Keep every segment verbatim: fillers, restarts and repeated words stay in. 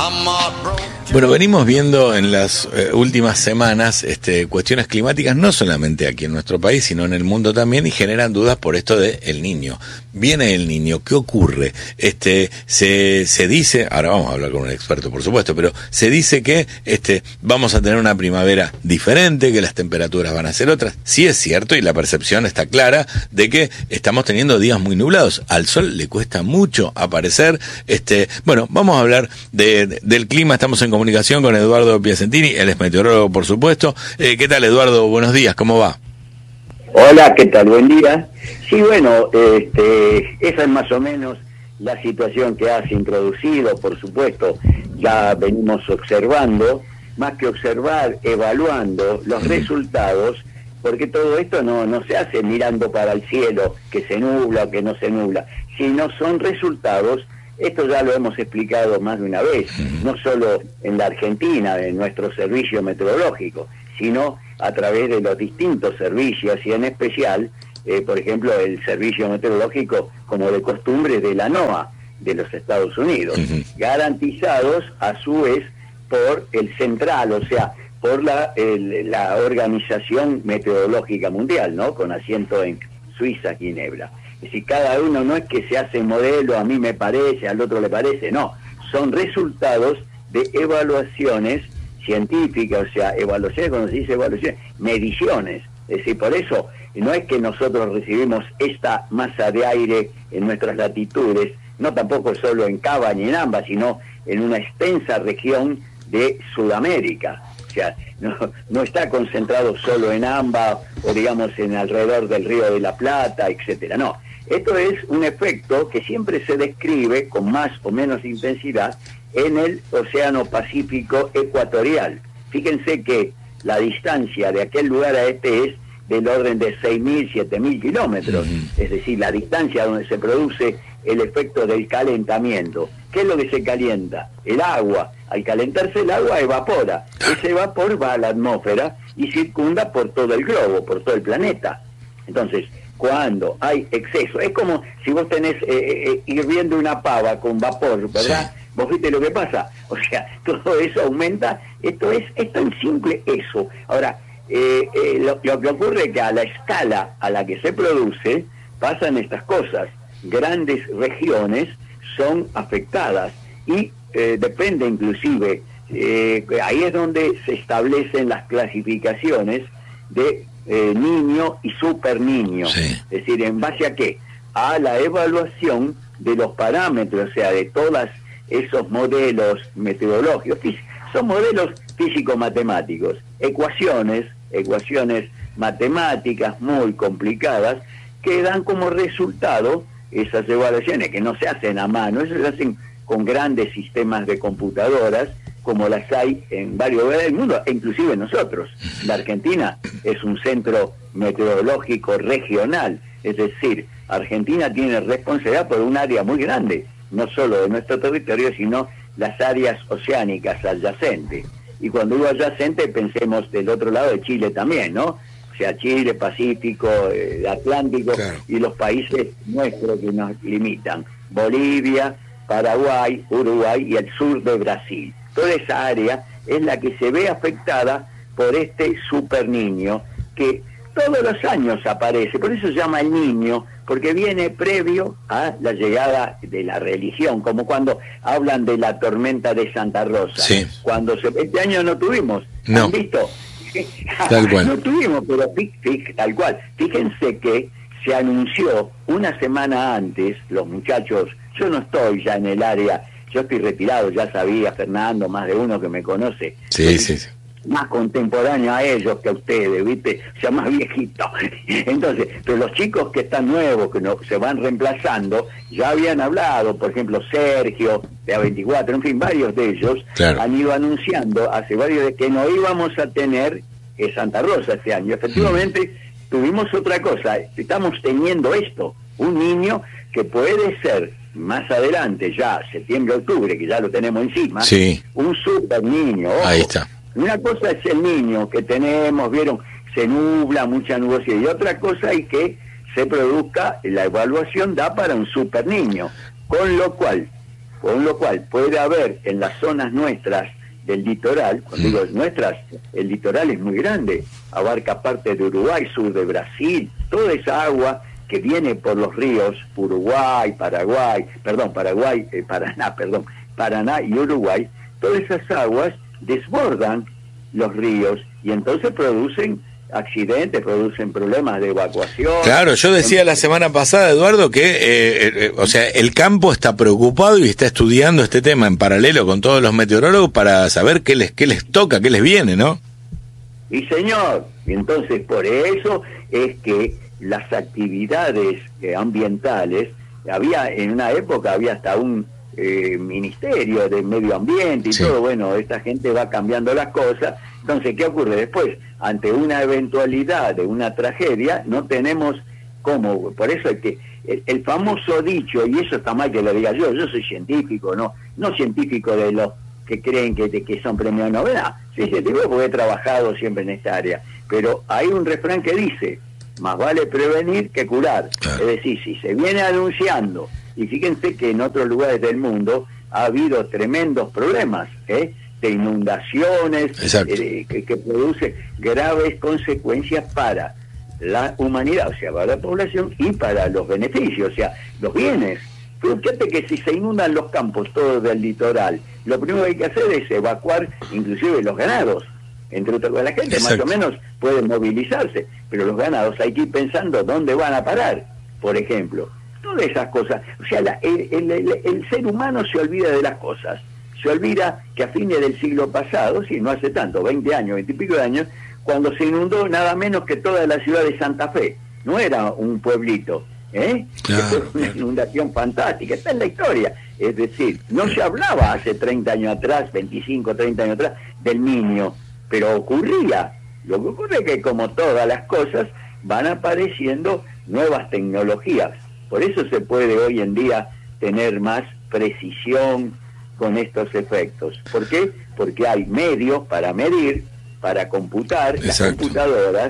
Bueno, venimos viendo en las eh, últimas semanas este, cuestiones climáticas, no solamente aquí en nuestro país, sino en el mundo también, y generan dudas por esto de el Niño. Viene el Niño, ¿qué ocurre? Este, se, se dice, ahora vamos a hablar con un experto, por supuesto, pero se dice que este, vamos a tener una primavera diferente, que las temperaturas van a ser otras. Sí es cierto, y la percepción está clara de que estamos teniendo días muy nublados. Al sol le cuesta mucho aparecer. Este, bueno, vamos a hablar de, de, del clima. Estamos en comunicación con Eduardo Piacentini, él es meteorólogo, por supuesto. Eh, ¿Qué tal, Eduardo? Buenos días, ¿cómo va? Hola, ¿qué tal? Buen día. Sí, bueno, este, esa es más o menos la situación que has introducido, por supuesto. Ya venimos observando, más que observar, evaluando los uh-huh. resultados, porque todo esto no, no se hace mirando para el cielo, que se nubla o que no se nubla, sino son resultados. Esto ya lo hemos explicado más de una vez, no solo en la Argentina, en nuestro servicio meteorológico, sino a través de los distintos servicios y en especial, eh, por ejemplo, el servicio meteorológico como de costumbre de la NOAA de los Estados Unidos, uh-huh. garantizados a su vez por el central, o sea, por la, el, la Organización Meteorológica Mundial, ¿no? Con asiento en Suiza, Ginebra. Es decir, cada uno no es que se hace modelo, a mí me parece, al otro le parece, no, son resultados de evaluaciones científicas, o sea, evaluaciones, cuando se dice evaluaciones, mediciones. Es decir, por eso no es que nosotros recibimos esta masa de aire en nuestras latitudes, no tampoco solo en Cava ni en Amba, sino en una extensa región de Sudamérica. O sea, no, no está concentrado solo en Amba o digamos en alrededor del Río de la Plata, etcétera. No, esto es un efecto que siempre se describe con más o menos intensidad en el Océano Pacífico ecuatorial. Fíjense que la distancia de aquel lugar a este es del orden de seis mil, siete mil kilómetros, uh-huh. es decir, la distancia donde se produce el efecto del calentamiento. ¿Qué es lo que se calienta? El agua. Al calentarse el agua evapora. Ese vapor va a la atmósfera y circunda por todo el globo, por todo el planeta. Entonces, cuando hay exceso, es como si vos tenés eh, eh, hirviendo una pava con vapor, ¿verdad? Sí. ¿Vos viste lo que pasa? O sea, todo eso aumenta. Esto es, es tan simple eso. Ahora, eh, eh, lo, lo que ocurre es que a la escala a la que se produce pasan estas cosas. Grandes regiones son afectadas y eh, depende inclusive, eh, ahí es donde se establecen las clasificaciones de eh, niño y super niño. Sí. Es decir, ¿en base a qué? A la evaluación de los parámetros, o sea, de todos esos modelos meteorológicos. Son modelos físico-matemáticos, ecuaciones, ecuaciones matemáticas muy complicadas que dan como resultado esas evaluaciones que no se hacen a mano, eso se hacen con grandes sistemas de computadoras, como las hay en varios lugares del mundo, e inclusive nosotros. La Argentina es un centro meteorológico regional, es decir, Argentina tiene responsabilidad por un área muy grande, no solo de nuestro territorio, sino las áreas oceánicas adyacentes. Y cuando digo adyacente, pensemos del otro lado de Chile también, ¿no? O sea, Chile, Pacífico, eh, Atlántico, claro. Y los países nuestros que nos limitan, Bolivia, Paraguay, Uruguay y el sur de Brasil. Toda esa área es la que se ve afectada por este super niño, que todos los años aparece, por eso se llama el Niño, porque viene previo a la llegada de la religión, como cuando hablan de la tormenta de Santa Rosa. Sí. Cuando se, este año no tuvimos, no. ¿Han visto? Tal cual. No tuvimos, pero fí, fí, tal cual. Fíjense que se anunció una semana antes, los muchachos, yo no estoy ya en el área, yo estoy retirado, ya sabía, Fernando, más de uno que me conoce. Sí, sí, sí. Más contemporáneo a ellos que a ustedes, ¿viste? O sea, más viejito. Entonces, pero los chicos que están nuevos, que no, se van reemplazando, ya habían hablado, por ejemplo, Sergio, de A veinticuatro, en fin, varios de ellos, claro. Han ido anunciando hace varios de que no íbamos a tener eh, Santa Rosa este año. Efectivamente, mm. tuvimos otra cosa, estamos teniendo esto, un niño que puede ser, más adelante, ya septiembre, octubre, que ya lo tenemos encima, sí. Un super niño. Ojo. Ahí está. Una cosa es el niño que tenemos, vieron, se nubla, mucha nubosidad, y otra cosa es que se produzca, la evaluación da para un super niño, con lo cual con lo cual puede haber en las zonas nuestras del litoral, cuando digo nuestras, el litoral es muy grande, abarca parte de Uruguay, sur de Brasil, toda esa agua que viene por los ríos Uruguay, Paraguay, perdón, Paraguay, eh, Paraná, perdón, Paraná y Uruguay, todas esas aguas desbordan los ríos y entonces producen accidentes, producen problemas de evacuación. Claro, yo decía la semana pasada, Eduardo, que eh, eh, o sea, el campo está preocupado y está estudiando este tema en paralelo con todos los meteorólogos para saber qué les qué les toca, qué les viene, ¿no? Y señor, y entonces por eso es que las actividades eh, ambientales, había en una época había hasta un eh, ministerio de medio ambiente y sí. todo, bueno, esta gente va cambiando las cosas. Entonces, ¿qué ocurre después? Ante una eventualidad de una tragedia, no tenemos cómo, por eso es que el, el famoso dicho, y eso está mal que lo diga yo, yo soy científico, no no científico de los que creen que, que son premios Nobel, no, soy científico porque he trabajado siempre en esta área, pero hay un refrán que dice, más vale prevenir que curar, claro. Es decir, si se viene anunciando, y fíjense que en otros lugares del mundo ha habido tremendos problemas, ¿eh? de inundaciones, eh, que, que produce graves consecuencias para la humanidad, o sea, para la población y para los beneficios, o sea, los bienes. Pero fíjate que si se inundan los campos todos del litoral, lo primero que hay que hacer es evacuar inclusive los ganados, entre otras cosas. La gente Exacto. más o menos puede movilizarse, pero los ganados hay que ir pensando dónde van a parar, por ejemplo. Todas esas cosas, o sea, la, el, el, el, el ser humano se olvida de las cosas. Se olvida que a fines del siglo pasado, si no hace tanto, veinte años, veinte y pico de años, cuando se inundó nada menos que toda la ciudad de Santa Fe. No era un pueblito, ¿eh? Claro, fue una inundación fantástica, está en la historia. Es decir, no se hablaba hace treinta años atrás, veinticinco, treinta años atrás, del Niño, pero ocurría. Lo que ocurre es que, como todas las cosas, van apareciendo nuevas tecnologías. Por eso se puede hoy en día tener más precisión con estos efectos. ¿Por qué? Porque hay medios para medir, para computar, Exacto. las computadoras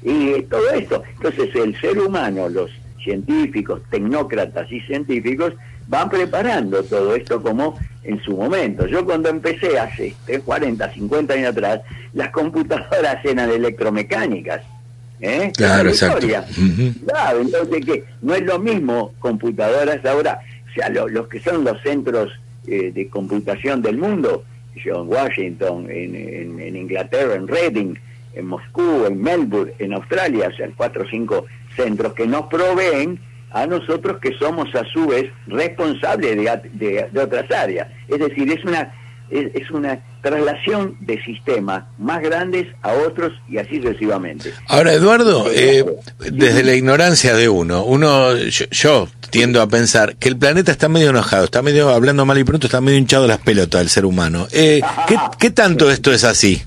y todo esto. Entonces el ser humano, los científicos, tecnócratas y científicos van preparando todo esto como en su momento. Yo cuando empecé hace cuarenta, cincuenta años atrás, las computadoras eran electromecánicas. ¿Eh? Claro, exacto. Uh-huh. Claro, entonces que no es lo mismo computadoras ahora, o sea, lo, los que son los centros eh, de computación del mundo, en Washington, en, en, en Inglaterra, en Reading, en Moscú, en Melbourne, en Australia, o sea, cuatro o cinco centros que nos proveen a nosotros que somos a su vez responsables de, de, de otras áreas. Es decir, es una es, es una traslación de sistemas más grandes a otros y así sucesivamente. Ahora, Eduardo, eh, desde la ignorancia de uno, uno yo, yo tiendo a pensar que el planeta está medio enojado, está medio, hablando mal y pronto, está medio hinchado las pelotas del ser humano. Eh, ¿qué, ¿Qué tanto esto es así?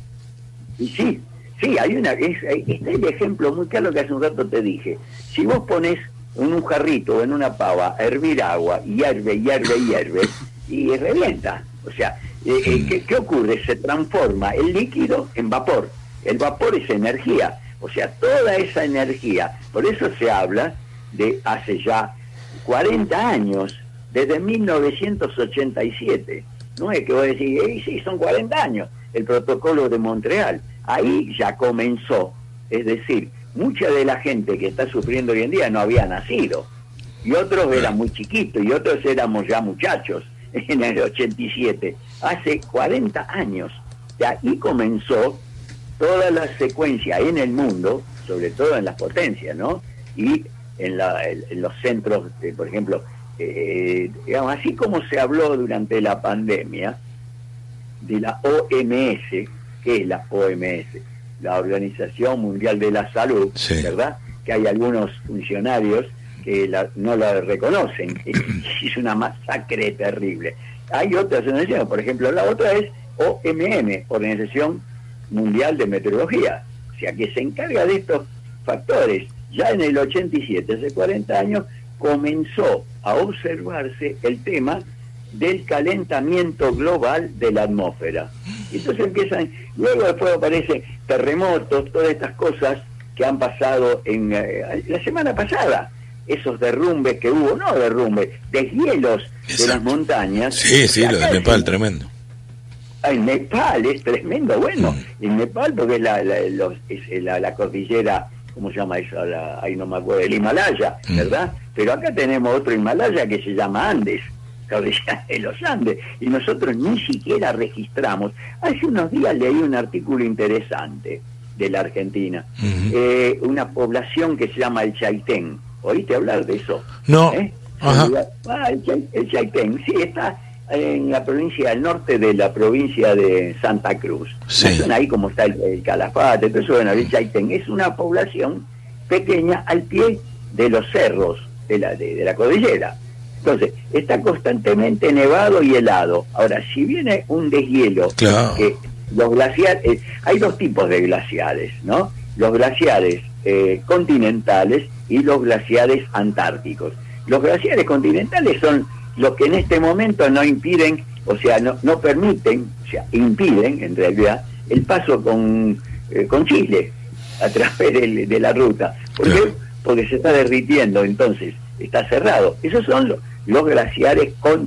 Y sí, sí, hay una, es, está el ejemplo muy claro que hace un rato te dije. Si vos pones en un jarrito o en una pava a hervir agua, y hierve, hierve, hierve, y revienta. O sea, eh, eh, ¿qué, ¿qué ocurre? Se transforma el líquido en vapor. El vapor es energía. O sea, toda esa energía, por eso se habla de hace ya cuarenta años, desde mil novecientos ochenta y siete. No es que vos decís, eh, sí, son cuarenta años, el protocolo de Montreal. Ahí ya comenzó, es decir, mucha de la gente que está sufriendo hoy en día no había nacido, y otros eran muy chiquitos, y otros éramos ya muchachos en el ochenta y siete, hace cuarenta años. De ahí comenzó toda la secuencia en el mundo, sobre todo en las potencias, ¿no? Y en, la, en los centros, de, por ejemplo, eh, digamos, así como se habló durante la pandemia de la O M S, ¿qué es la O M S? La Organización Mundial de la Salud, sí. ¿verdad? Que hay algunos funcionarios que la, no la reconocen, es una masacre terrible. Hay otras organizaciones, por ejemplo, la otra es O M M, Organización Mundial de Meteorología, o sea, que se encarga de estos factores. Ya en el ochenta y siete, hace cuarenta años, comenzó a observarse el tema del calentamiento global de la atmósfera. Entonces empiezan, luego después aparecen terremotos, todas estas cosas que han pasado en eh, la semana pasada. esos derrumbes que hubo, no derrumbes, deshielos de las montañas. Sí, sí, lo de Nepal, es, tremendo. En Nepal es tremendo, bueno, mm. en Nepal porque es la, la, los, es la, la cordillera, ¿cómo se llama eso? La, ahí no me acuerdo, el Himalaya, mm. ¿verdad? Pero acá tenemos otro Himalaya que se llama Andes, cordillera de los Andes, y nosotros ni siquiera registramos. Hace unos días leí un artículo interesante de la Argentina, mm. eh, una población que se llama el Chaitén. ¿Oíste hablar de eso? No. ¿Eh? Ajá. Ah, el, Chay, el Chaitén, sí, está en la provincia del norte de la provincia de Santa Cruz. Sí. No ahí como está el, el Calafate, todo eso, bueno, el Chaitén es una población pequeña al pie de los cerros de la, de, de la cordillera. Entonces, está constantemente nevado y helado. Ahora, si viene un deshielo, claro. que los glaciares, eh, hay dos tipos de glaciares, ¿no? Los glaciares eh, continentales y los glaciares antárticos. Los glaciares continentales son los que en este momento no impiden, o sea, no, no permiten, o sea, impiden en realidad el paso con, eh, con Chile a través de, de la ruta. ¿Por qué? Porque se está derritiendo, entonces está cerrado. Esos son los, los glaciares continentales.